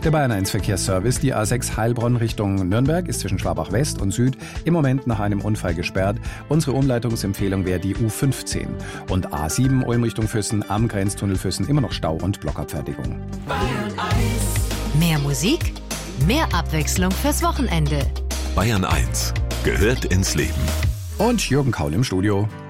Der Bayern 1 Verkehrsservice, die A6 Heilbronn Richtung Nürnberg ist zwischen Schwabach West und Süd im Moment nach einem Unfall gesperrt. Unsere Umleitungsempfehlung wäre die U15. Und A7 Ulm Richtung Füssen am Grenztunnel Füssen immer noch Stau und Blockabfertigung. Bayern 1. Mehr Musik, mehr Abwechslung fürs Wochenende. Bayern 1 gehört ins Leben. Und Jürgen Kaul im Studio.